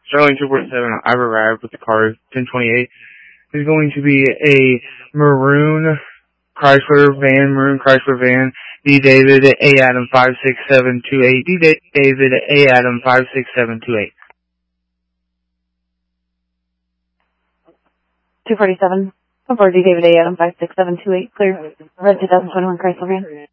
Sterling 247, I've arrived with the car 1028. It's going to be a maroon Chrysler van, D. David A. Adam 56728, D. David A. Adam 56728. 247, for D. David A. Adam 56728, clear, red 2021 Chrysler van.